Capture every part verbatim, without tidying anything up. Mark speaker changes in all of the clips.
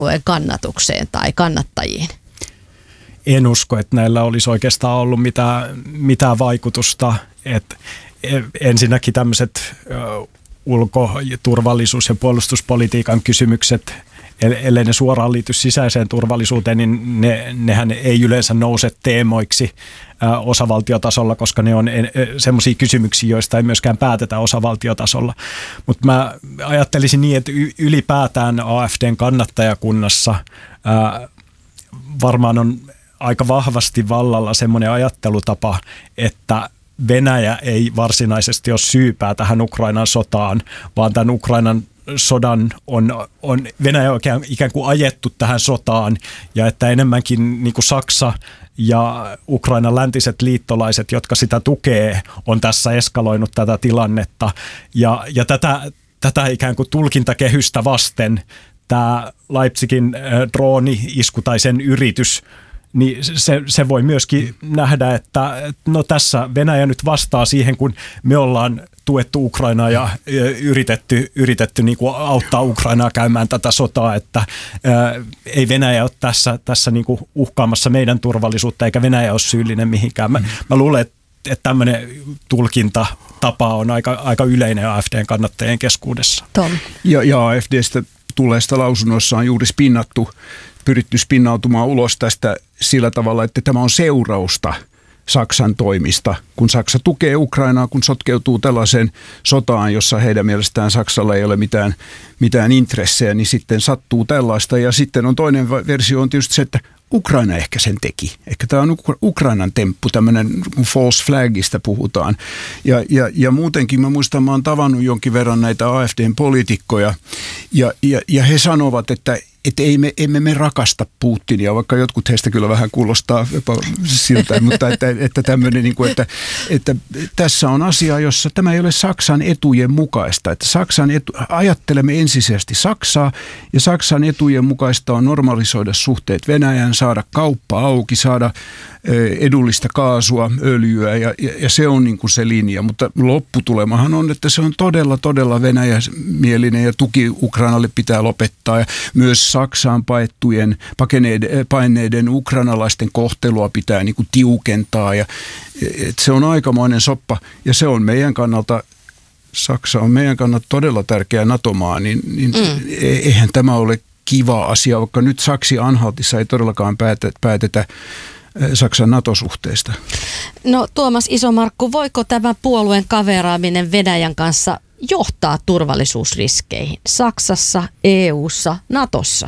Speaker 1: kannatukseen tai kannattajiin?
Speaker 2: En usko, että näillä olisi oikeastaan ollut mitään, mitään vaikutusta. Et ensinnäkin tämmöiset ulko-, turvallisuus- ja puolustuspolitiikan kysymykset, ellei ne suoraan liity sisäiseen turvallisuuteen, niin ne, nehän ei yleensä nouse teemoiksi osavaltiotasolla, koska ne on semmoisia kysymyksiä, joista ei myöskään päätetä osavaltiotasolla. Mutta mä ajattelisin niin, että ylipäätään A F D:n kannattajakunnassa ää, varmaan on aika vahvasti vallalla semmoinen ajattelutapa, että Venäjä ei varsinaisesti ole syypää tähän Ukrainan sotaan, vaan tämän Ukrainan sodan on, on Venäjä oikein ikään kuin ajettu tähän sotaan, ja että enemmänkin niin kuin Saksa ja Ukrainan läntiset liittolaiset, jotka sitä tukee, on tässä eskaloinut tätä tilannetta. Ja, ja tätä, tätä ikään kuin tulkintakehystä vasten tämä Leipzigin drooni-isku tai sen yritys, niin se, se voi myöskin nähdä, että no tässä Venäjä nyt vastaa siihen, kun me ollaan tuettu Ukrainaa ja yritetty, yritetty niin kuin auttaa Ukrainaa käymään tätä sotaa, että ää, ei Venäjä ole tässä, tässä niin kuin uhkaamassa meidän turvallisuutta, eikä Venäjä ole syyllinen mihinkään. Mä, mm. mä luulen, että, että tämmöinen tulkintatapa on aika, aika yleinen A F D:n kannattajien keskuudessa.
Speaker 1: Tom.
Speaker 3: Ja, ja A F D:stä tulleesta lausunnossa on juuri spinnattu, pyritty spinnautumaan ulos tästä sillä tavalla, että tämä on seurausta Saksan toimista, kun Saksa tukee Ukrainaa, kun sotkeutuu tällaiseen sotaan, jossa heidän mielestään Saksalla ei ole mitään, mitään intressejä, niin sitten sattuu tällaista. Ja sitten on toinen versio on tietysti se, että Ukraina ehkä sen teki. Ehkä tämä on Ukrainan temppu, tämmöinen false flagista puhutaan. Ja, ja, ja muutenkin mä muistan, mä oon tavannut jonkin verran näitä A F D:n poliitikkoja, ja, ja, ja he sanovat, että että ei me, emme me rakasta Putinia, vaikka jotkut heistä kyllä vähän kuulostaa jopa siltä, mutta että, että tämmöinen, niin kuin, että, että tässä on asia, jossa tämä ei ole Saksan etujen mukaista. Että Saksan etu, ajattelemme ensisijaisesti Saksaa, ja Saksan etujen mukaista on normalisoida suhteet Venäjään, saada kauppa auki, saada edullista kaasua, öljyä, ja, ja se on niin kuin se linja. Mutta lopputulemahan on, että se on todella, todella venäjämielinen, ja tuki Ukrainalle pitää lopettaa, ja myös Saksaan paettujen, pakeneiden, paineiden ukrainalaisten kohtelua pitää niin kuin tiukentaa, ja että se on aikamoinen soppa, ja se on meidän kannalta, Saksa on meidän kannalta todella tärkeä NATO-maa, niin, niin mm. eihän tämä ole kiva asia, vaikka nyt Saksi-Anhaltissa ei todellakaan päätetä Saksan NATO-suhteista.
Speaker 1: No Tuomas Isomarkku, voiko tämä puolueen kaveraaminen Venäjän kanssa johtaa turvallisuusriskeihin Saksassa, E U:ssa, Natossa?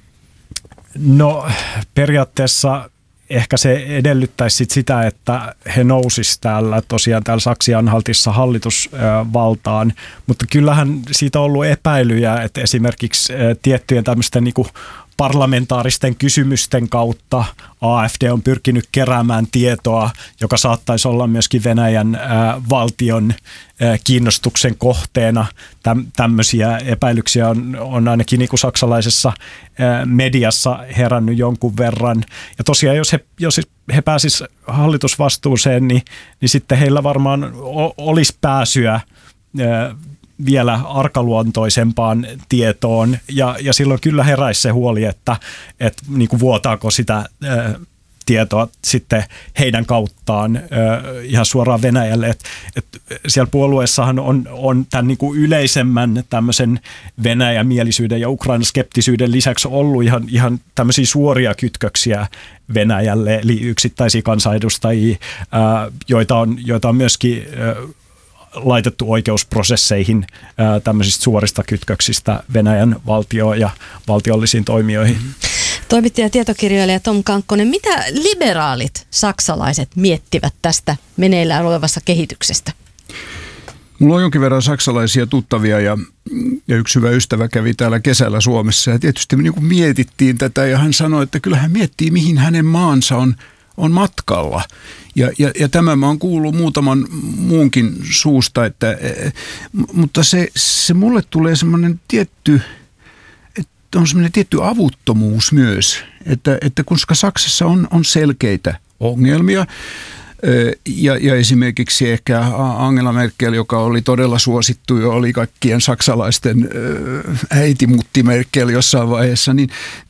Speaker 2: No periaatteessa ehkä se edellyttäisi sit sitä, että he nousisivat täällä tosiaan täällä Saksi-Anhaltissa hallitusvaltaan, mutta kyllähän siitä on ollut epäilyjä, että esimerkiksi tiettyjen tämmöisten niinku parlamentaaristen kysymysten kautta A F D on pyrkinyt keräämään tietoa, joka saattaisi olla myöskin Venäjän ää, valtion ää, kiinnostuksen kohteena. Täm, tämmöisiä epäilyksiä on, on ainakin niin kuin saksalaisessa ää, mediassa herännyt jonkun verran. Ja tosiaan, jos he, jos he pääsisivät hallitusvastuuseen, niin, niin sitten heillä varmaan o, olisi pääsyä ää, vielä arkaluontoisempaan tietoon, ja, ja silloin kyllä heräisi se huoli, että, että niin kuin vuotaako sitä ää, tietoa sitten heidän kauttaan ää, ihan suoraan Venäjälle. Et, et siellä puolueessahan on, on tämän niin kuin yleisemmän tämmöisen Venäjämielisyyden ja Ukrainan skeptisyyden lisäksi ollut ihan, ihan tämmöisiä suoria kytköksiä Venäjälle, eli yksittäisiä kansanedustajia, ää, joita, on, joita on myöskin ää, laitettu oikeusprosesseihin ää, tämmöisistä suorista kytköksistä Venäjän valtioon ja valtiollisiin toimijoihin.
Speaker 1: Toimittaja ja tietokirjailija Tom Kankkonen, mitä liberaalit saksalaiset miettivät tästä meneillään olevassa kehityksestä?
Speaker 3: Mulla on jonkin verran saksalaisia tuttavia, ja, ja yksi hyvä ystävä kävi täällä kesällä Suomessa, ja tietysti me niin kuin mietittiin tätä, ja hän sanoi, että kyllä hän miettii, mihin hänen maansa on on matkalla. Ja, ja, ja tämä mä oon kuullut muutaman muunkin suusta, että, mutta se, se mulle tulee semmoinen tietty, että on semmoinen tietty avuttomuus myös, että, että koska Saksassa on, on selkeitä ongelmia, Ja, ja esimerkiksi ehkä Angela Merkel, joka oli todella suosittu ja oli kaikkien saksalaisten äitimutti Merkel jossain vaiheessa, niin